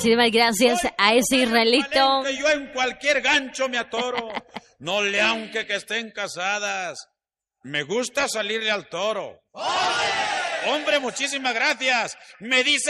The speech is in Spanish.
Muchísimas gracias a ese israelito. Yo en cualquier gancho me atoro. No le aunque que estén casadas. Me gusta salirle al toro. Hombre, muchísimas gracias. Me dice